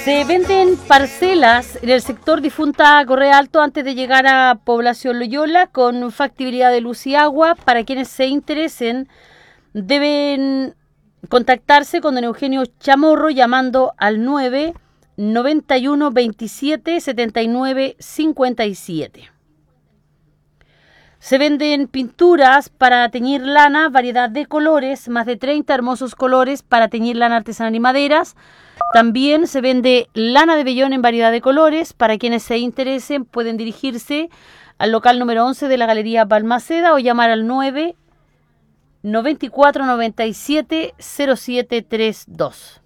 Se venden parcelas en el sector Difunta Correa Alto antes de llegar a Población Loyola con factibilidad de luz y agua. Para quienes se interesen, deben contactarse con don Eugenio Chamorro llamando al 991 27 79 57. Se venden pinturas para teñir lana, variedad de colores, más de 30 hermosos colores para teñir lana artesanal y maderas. También se vende lana de vellón en variedad de colores. Para quienes se interesen pueden dirigirse al local número 11 de la Galería Balmaceda o llamar al 9 94 97 0732.